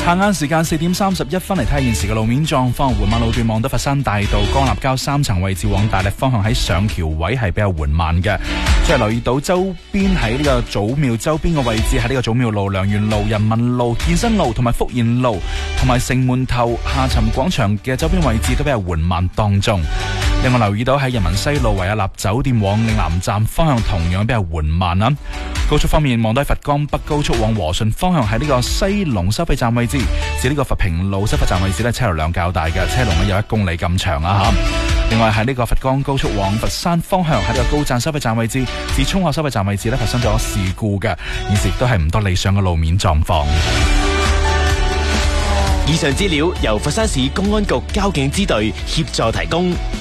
下晏時間4點31分嚟睇下現時嘅路面狀況。緩慢路段望到佛山大道江立交3層位置往大瀝方向喺上橋位係比較緩慢嘅。即係留意到周邊喺呢個祖廟周邊嘅位置，喺呢個祖廟路、良緣路、人民路、健身路同埋福賢路同埋城門頭下沉廣場嘅周邊位置都比較緩慢當中。另外留意到喺人民西路維也納酒店往嶺南站方向同樣比較緩慢啦。高速方面望到喺佛岡北高速往和順方向喺呢個西龍收費站位置，至呢個佛平路收費站位置呢，車流量較大嘅，車龍呢有1公里咁長啊吓。另外喺呢個佛岡高速往佛山方向喺呢個高贊收費站位置至涌學收費站位置呢，發生咗事故嘅，現時亦都係唔多理想嘅路面狀況。 以上資料由佛山市公安局交警支隊協助提供。